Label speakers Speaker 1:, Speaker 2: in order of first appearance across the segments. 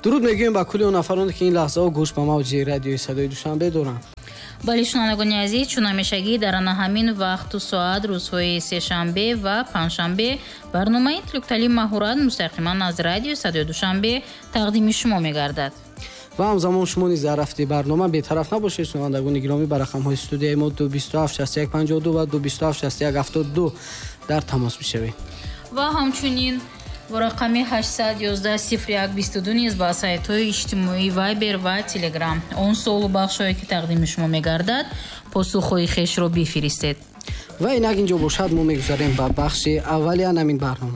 Speaker 1: дуруд мегӯем ба кулли он нафароне ки ин лаҳзаҳо гӯш ба мавҷи радиои садои душанбе доранд.
Speaker 2: бале шунавандагони азиз, чун ҳамешагӣ дар ана ҳамин вақту соат рӯзҳои сешанбе ва панҷшанбе барномаи тилукталим маҳорат мустақиман аз радиои садои душанбе тақдими шумо мегардад.
Speaker 1: ва ҳамзамон шумо низ дар рафти барнома бетараф набошед. шунавандагони гиромӣ ба рақамҳои студияи мо 227 61 52 ва 227 61 72 дар тамос бишавед.
Speaker 2: ва ҳамчунин бо рақами 811 01 22 низ ба сайтҳои иҷтимоӣ Viber ва Telegram он суолу бахшҳое ки тақдими шумо мегардад посухҳои хешро бифиристед.
Speaker 1: ва инак инҷо бошад, мо мегузарем ба бахши аввали анамин барнома.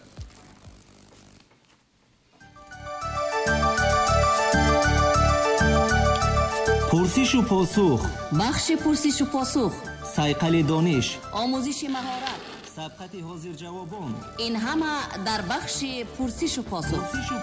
Speaker 3: пурсишу посух,
Speaker 4: бахши пурсишу посух,
Speaker 3: сайқали дониш,
Speaker 4: омӯзиши маҳорат,
Speaker 3: сабқати ҳозирҷавобон.
Speaker 4: ин ҳама дар бахши пурсишу посух.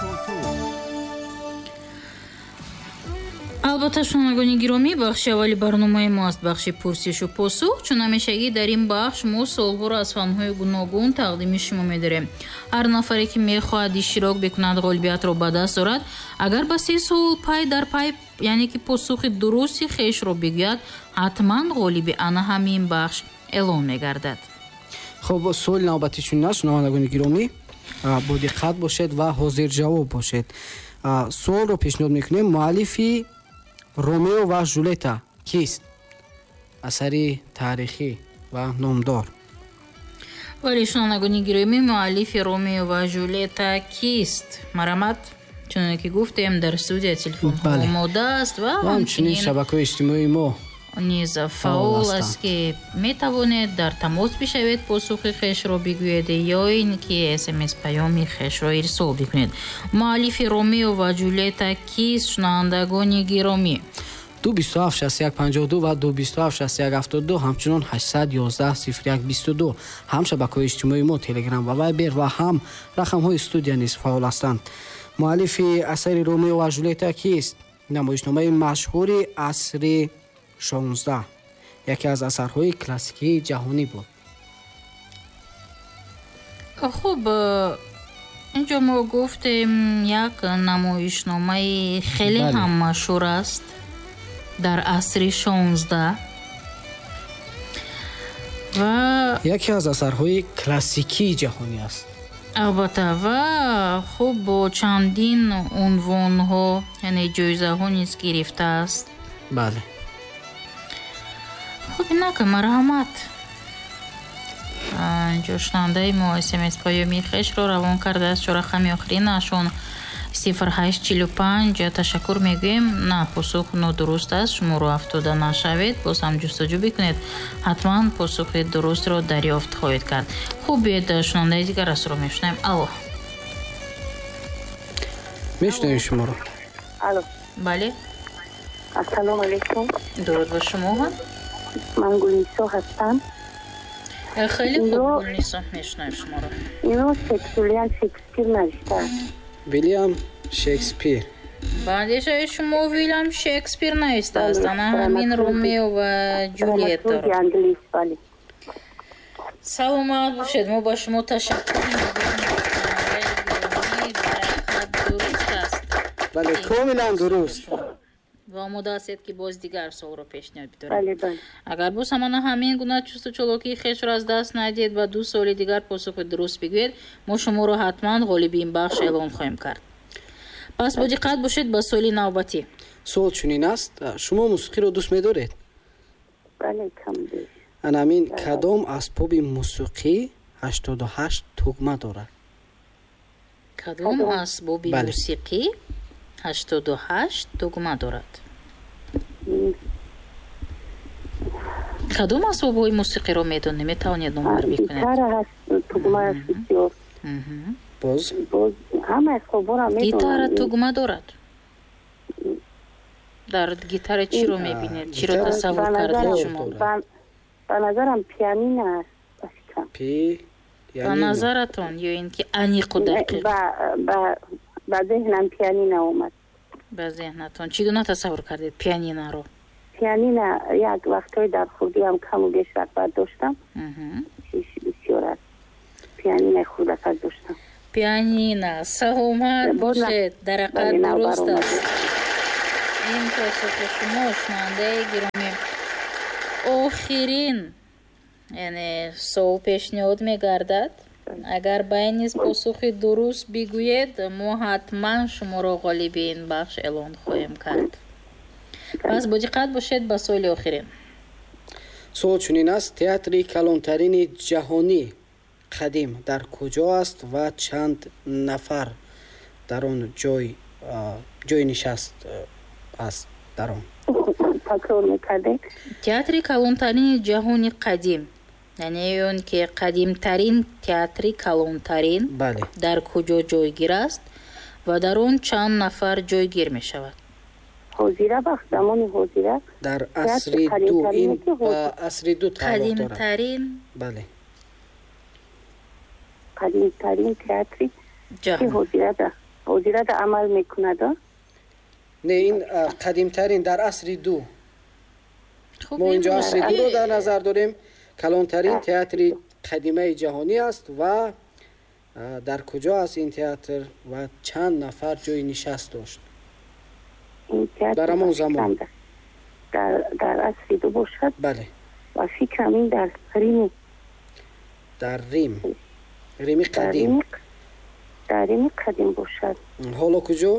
Speaker 2: албатта шунавандагони гиромӣ, бахши аввали барномаи мо аст бахши пурсишу посух. чун ҳамешагӣ дар ин бахш мо суолҳоро аз фанҳои гуногун тақдими шумо медорем. ҳар нафаре ки мехоҳад иштирок бикунад ғолибиятро ба даст орад. агар ба 3 суол пай дар пай яъне ки посухи дурусти хешро бигӯяд, ҳатман ғолиби ана ҳамин бахш эълон мегардад.
Speaker 1: хоб, суоли навбати чунин аст. шунавандагони гиромӣ, бо диққат бошед ва ҳозирҷавоб бошед. суолро пешниҳод мекунем. муаллифи ромео ва ҷулета кист? асари таърихӣ ва номдор.
Speaker 2: вале шунавандагони гиромӣ, муаллифи ромео ва ҷулета кист? марамат, чуноне ки гуфтем, дар студия телефонҳо омода аст ва
Speaker 1: ҳамчунин шабакаҳои иҷтимоии мо
Speaker 2: низ фаъол аст ки метавонед дар тамос бишавед, посухи хешро бигӯед ё ин ки смс паёми хешро ирсол бикунед. муаллифи ромео ва ҷулета кист? шунавандагони гиромӣ,
Speaker 1: 227 61 52 ва 227 61 72 ҳамчунон 811 01 22 ҳам шабакаҳои иҷтимоии мо Telegram ва Viber ва ҳам рақамҳои студия низ фаъол ҳастанд. муаллифи асари ромео ва ҷулета кист? намоишномаи машҳури асри 16 яке аз асарҳои классикии ҷаҳонӣ буд.
Speaker 2: хуб, инҷо мо гуфтем як намоишномаи хеле ҳам машҳур аст дар асри 16 ва
Speaker 1: яке аз асарҳои классикии ҷаҳонӣ аст.
Speaker 2: албатта, ва хуб бо чандин унвонҳо, яъне ҷоизаҳо низ гирифтааст.
Speaker 1: бале,
Speaker 2: хуб, инак марҳамат. инҷо шунавандаи мо смс паёми хешро равон кардааст. чо рақами охиринашон 0845. ташаккур мегӯем. на, посух нодуруст аст, шуморо афтода нашавед, боз ҳам ҷустуҷӯ бикунед, ҳатман посухи дурустро дарёфт хоҳед кард. хуб, биед шунавандаи дигар асро мешунавем. алло,
Speaker 1: мешунавем шуморо.
Speaker 5: алло,
Speaker 2: бале,
Speaker 5: ассалому алайкум.
Speaker 2: дуруд ба шумо.
Speaker 5: ман Гулнисо ҳастам.
Speaker 2: хеле хуб, Гулнисо, мешунавем шуморо.
Speaker 5: ино Вильям Шекспир навиштааст.
Speaker 1: вилиам шекспир.
Speaker 2: бандешаи шумо Вилиам Шекспир навистааст, ана ҳамин ромео ва ҷулиетаро.
Speaker 5: англис, бале.
Speaker 2: саломат бошед. мо ба шумо ташаккур дуруст аст.
Speaker 1: бале, комилан дуруст.
Speaker 2: ва омода ҳастед ки боз дигар суолро пешниҳод бидорем.
Speaker 5: бале, бале.
Speaker 2: агар боз ҳамана ҳамин гуна чусту чолокии хешро аз даст надиҳед ва 2 суоли дигар посухи дуруст бигӯед, мо шуморо ҳатман ғолиби ин бахш эълон хоҳем кард. пас бо диққат бошед ба суоли навбатӣ.
Speaker 1: суол чунин аст. шумо мусиқиро дӯст медоред?
Speaker 5: бале, камбеш.
Speaker 1: анамин кадом асбоби мусиқӣ 88 тугма дорад?
Speaker 2: кадом асбоби мусиқӣ 88 тугма дорад? кадом асбобҳои мусиқиро медонед? метавонед номбар бикунед?
Speaker 5: гитара ҳаст, тугма ҳаст бисёр.
Speaker 1: боз
Speaker 5: ҳама асбобҳоро медонам.
Speaker 2: гитара тугма дорад? дар гитара чиро мебинед? чиро тасаввур кардед шумо?
Speaker 5: ба назарам пианино аст.
Speaker 2: ба назаратон ё ин ки аниқу дақиқ?
Speaker 5: ба зеҳнам пианино омад.
Speaker 2: ба зеҳнатон чӣ гуна тасаввур кардед пианиноро?
Speaker 5: пианино як вақтҳои дар хурдиам каму беш рағбат доштам. бисёр аст. пианинои хурдакак доштам.
Speaker 2: пианина. Саломат бошед. Дар ҳақиқат дуруст аст. ин посухи шумо шунавандаи гиромӣ. Охирин яъне суол пешниҳод мегардад. Агар байниз посухи дуруст бигӯед, мо ҳатман шуморо ғолиби ин бахш эълон хоҳем кард. пас бо диққат бошед ба суоли охирин.
Speaker 1: суол чунин аст: театри калонтарини ҷаҳонӣ қадим дар куҷо аст ва чанд нафар дар он ҷои нишаст аст дар он?
Speaker 5: такрор мекардед?
Speaker 2: театри калонтарини ҷаҳони қадим, яъне он ки қадимтарин театри калонтарин
Speaker 1: бале
Speaker 2: дар куҷо ҷойгир аст ва дар он чанд нафар ҷойгир мешавад?
Speaker 5: ҳозира вақт замони ҳозира
Speaker 1: дар асри ду. ин ба асри ду тааллуқ дорад.
Speaker 2: қадимтарин
Speaker 1: бале
Speaker 5: қадимтарин театри ки
Speaker 2: ҷаҳон.
Speaker 5: ҳозирада амал мекунад.
Speaker 1: не, ин қадимтарин дар асри ду.
Speaker 2: Хуб,
Speaker 1: мо
Speaker 2: ин
Speaker 1: инҷо асри дуро
Speaker 2: мусаввӣ.
Speaker 1: дар назар дорем. калонтарин театри қадимаи ҷаҳонӣ аст ва дар куҷо аст ин театр ва чанд нафар ҷои нишаст дошт дар ҳамон замон?
Speaker 5: дар асри ду бошад.
Speaker 1: бале
Speaker 5: ва фикрам ин дар Рим.
Speaker 1: дар рими қадим.
Speaker 5: дар Рими қадим бошад.
Speaker 1: ҳоло куҷо?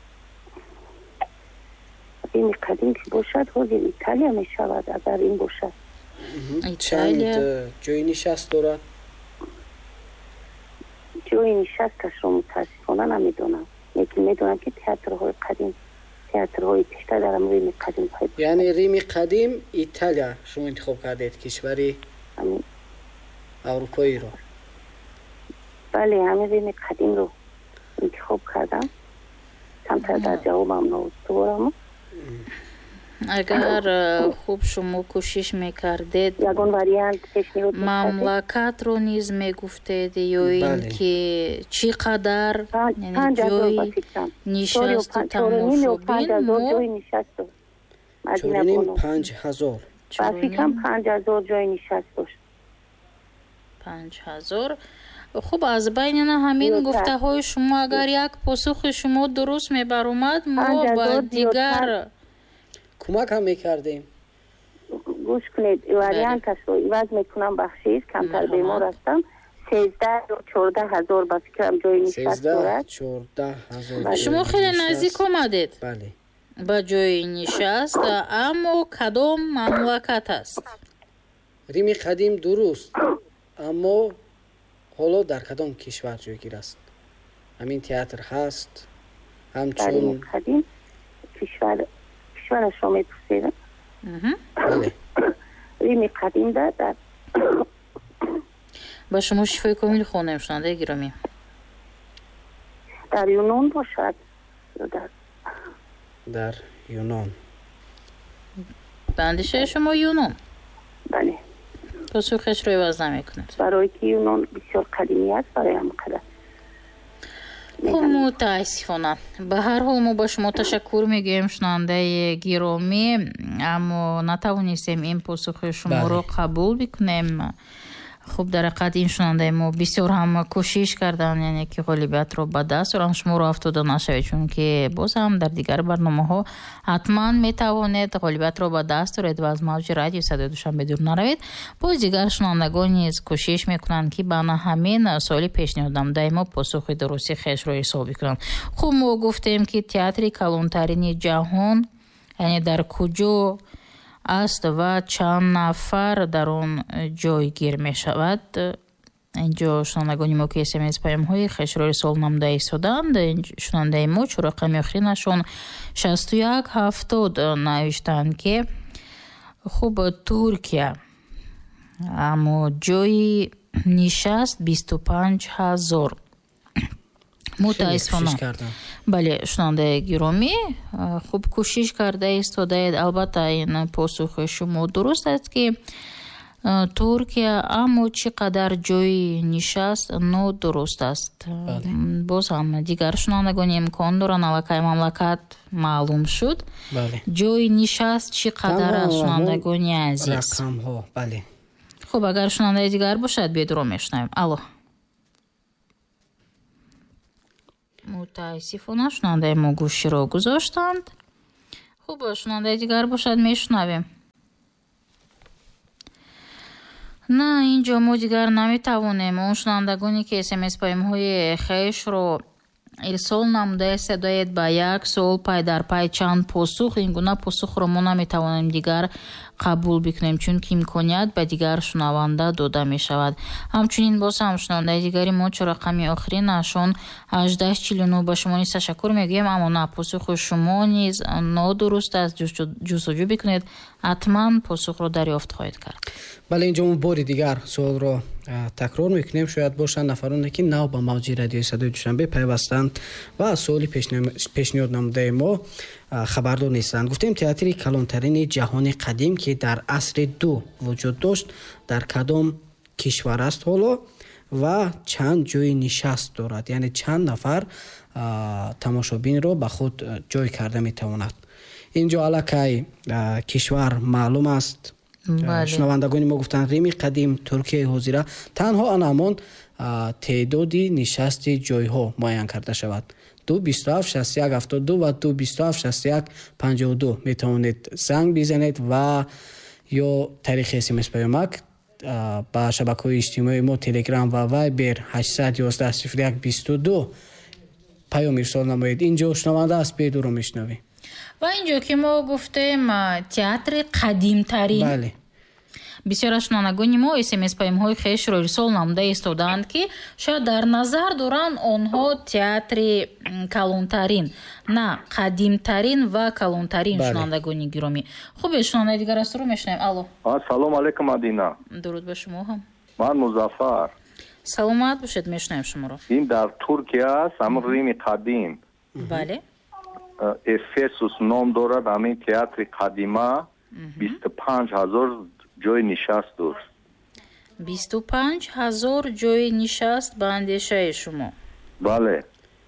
Speaker 5: Рими қадим ки бошад, ҳозир Италия мешавад. агар ин бошад
Speaker 1: чанд
Speaker 2: Италия.
Speaker 1: ҷои нишаст дорад?
Speaker 5: ҷои нишасташро мутаассифона намедонам, лекин медонам ки театрҳои қадим, театрҳои пештар дар Рими қадим пайдо.
Speaker 1: яъне рими қадим, Италия шумо интихоб кардед, кишвари аврупоиро?
Speaker 5: бале, ҳамин Рими қадимро интихоб кардам. камтар дар ҷавобам ноустуворам.
Speaker 2: агар хуб шумо кӯшиш мекардед,
Speaker 5: ягон вариант пешниҳод мекардед?
Speaker 2: мамлакатро низ мегуфтед ё ин
Speaker 1: Бале.
Speaker 2: ки чӣ қадар яъне
Speaker 5: 5,000
Speaker 2: ҷои
Speaker 5: ба фикрам.
Speaker 2: нишасту
Speaker 5: 4,500
Speaker 2: тамошобин мо
Speaker 5: ҷои нишасту. Мадина
Speaker 1: 4,500.
Speaker 5: ба фикрам 5,000 ҷои нишаст дошт.
Speaker 2: 5,000. хуб, аз байни ҳамин
Speaker 5: Зиёдтар.
Speaker 2: гуфтаҳои шумо агар як посухи шумо дуруст мебаромад, мо
Speaker 5: 5,000
Speaker 2: ба дигар
Speaker 1: кӯмак ҳам мекардем.
Speaker 5: гӯш кунед, варианташро иваз мекунам бахшиш. камтар
Speaker 2: Марҳамат.
Speaker 5: бемор ҳастам. 13 ё 14,000 ба фикрам ҷои нишаст дорад.
Speaker 1: 13,000.
Speaker 2: шумо хеле наздик омадед
Speaker 1: бале
Speaker 2: ба ҷои нишаст, аммо кадом мамлакат аст?
Speaker 1: рими қадим дуруст, аммо ҳоло дар кадом кишвар ҷойгир аст? ҳамин театр ҳаст
Speaker 5: дар
Speaker 1: ҳамчун?
Speaker 5: Рими қадим кишварашро мепурсед?
Speaker 1: бале
Speaker 5: Рими қадим дар
Speaker 2: ба шумо шифои комил хонем, шунавандаи гиромӣ.
Speaker 5: дар Юнон бошад.
Speaker 1: дар юнон.
Speaker 2: ба андешаи шумо Юнон
Speaker 5: бале,
Speaker 2: посухешро иваз намекунед.
Speaker 5: барои ки Юнон бисёр қадимӣ аст барои ҳам қадар.
Speaker 2: хуб, мутаассифона. ба ҳар ҳол мо ба шумо ташаккур мегӯем, шунавандаи гиромӣ, аммо натавонистем ин посухи шуморо қабул бикунем. хуб, дар ҳақиқат ин шунавандаи мо бисёр ҳам кӯшиш кардан, яъне ки ғолибиятро ба даст оранд, шуморо афтода нашавед, чунки боз ҳам дар дигар барномаҳо ҳатман метавонед ғолибиятро ба даст оред ва аз мавҷи радио Садои Душанбе дур наравед. боз дигар шунавандагон низ кӯшиш мекунанд ки ба ҳамин суоли пешниҳоднамудаи мо посухи дурусти хешро ҳисоб бикунанд. хуб, мо гуфтем ки театри калонтарини ҷаҳон яъне дар куҷо аст ва чанд нафар дар он ҷойгир мешавад. инҷо шунавандагони мо ки смс паёмҳои хешро ирсол намуда истоданд, шунавандаи мо чӯ рақами охиринашон 6170 навиштанд ки хуб, Туркия, аммо ҷои нишаст 25,000. мутаассифона. бале, шунавандаи гиромӣ, хуб кӯшиш карда истодаед. албатта ин посухи шумо дуруст аст ки Туркия, аммо чӣ қадар ҷои нишаст нодуруст аст. боз ҳам дигар шунавандагони имкон доранд, аллакай мамлакат маълум шуд. ҷои нишаст чӣ қадар аст, шунавандагони азиз?
Speaker 1: рақамҳо. бале
Speaker 2: хуб, агар шунавандаи дигар бошад, бедуро мешунавем. алло, мутаассифона шунавандаи мо гӯширо гузоштанд. хуб, шунавандаи дигар бошад, мешунавем. на, инҷо мо дигар наметавонем он шунавандагоне ки смс паёмҳои хешро ирсол намуда садоед ба як суол пай дар пай чанд посух, ин гуна посухро мо наметавонем дигар қабул бикунем, чунки имконият ба дигар шунаванда дода мешавад. ҳамчунин боз ҳам шунавандаи дигари мо чо рақами охиринашон 1849 ба шумо низ ташаккур мегӯем, аммо на, посухи шумо низ нодуруст аст. ҷустуҷӯ бикунед, ҳатман посухро дарёфт хоҳед кард.
Speaker 1: бале, инҷо мо бори дигар суолро такрор мекунем. шояд бошанд нафароне ки нав ба мавҷи радиои садои душанбе пайвастанд ва аз суоли пешниҳод намудаи мо хабардор нестанд. гуфтем театри калонтарини ҷаҳони қадим ки дар асри ду вуҷуд дошт дар кадом кишвар аст ҳоло ва чанд ҷои нишаст дорад, яъне чанд нафар тамошобинро ба худ ҷой карда метавонад. инҷо аллакай кишвар маълум аст. шунавандагони мо гуфтанд Рими қадим, Туркияи ҳозира. танҳо анамон теъдоди нишасти ҷойҳо муайян карда шавад. 2276172 ва 2276152 метавонед занг бизанед ва ё тариқи смс паёмак ба шабакаҳои иҷтимоии мо Telegram ва Viber 8110122 паём ирсол намоед. инҷо шунаванда аст, бедуро мешунавем.
Speaker 2: ва инҷо ки мо гуфтем театри қадимтарин,
Speaker 1: бале,
Speaker 2: бисёр аз шунавандагони мо смс паёмҳои хешро ирсол намуда истодаанд ки шояд дар назар доранд онҳо театри калонтарин, на қадимтарин ва калонтарин. шунавандагони гиромӣ, хубе, шунавандаи дигар астро мешунавем. алло,
Speaker 6: ассалому алайкум Мадина.
Speaker 2: дуруд ба шумо ҳам.
Speaker 6: ман Музаффар.
Speaker 2: саломат бошед, мешунавем шуморо.
Speaker 6: ин дар Туркия аст, ҳамон Рими қадим.
Speaker 2: бале,
Speaker 6: Эфесус ном дорад. ҳамин театри қадима 25000 ҷои нишаст дошт.
Speaker 2: 25000 ҷои нишаст ба андешаи шумо.
Speaker 6: бале,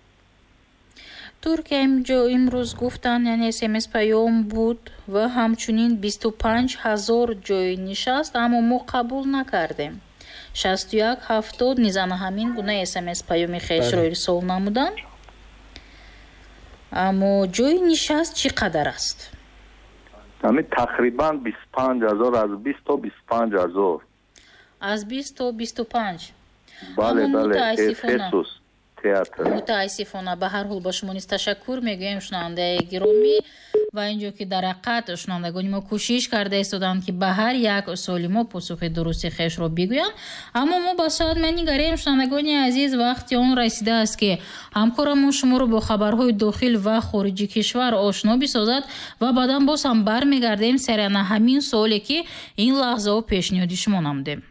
Speaker 2: Туркия имрӯз гуфтанд, яъне смс паём буд ва ҳамчунин 25000 ҷои нишаст, аммо мо қабул накардем. 6170 низана ҳамин гуна смс паёми хешро ирсол намуданд, аммо ҷои нишаст чӣ қадар аст?
Speaker 6: ҳамин тақрибан 25000, аз 20 то 25000.
Speaker 2: аз 20 то 25.
Speaker 6: бале,
Speaker 2: Аммо
Speaker 6: бале,
Speaker 2: мутаассифона.
Speaker 6: Эфесус театр.
Speaker 2: мутаассифона ба ҳар ҳол ба шумо низ ташаккур мегӯем шунавандаи гиромӣ, ва инҷо ки дар ҳақиқат шунавандагони мо кӯшиш карда истоданд ки ба ҳар як суоли мо посухи дурусти хешро бигӯянд, аммо мо ба соат менигарем шунавандагони азиз, вақти он расидааст ки ҳамкорамон шуморо бо хабарҳои дохил ва хориҷи кишвар ошно бисозад ва баъдан боз ҳам бармегардем сариана ҳамин суоле ки ин лаҳзаҳо пешниҳоди шумо намудем.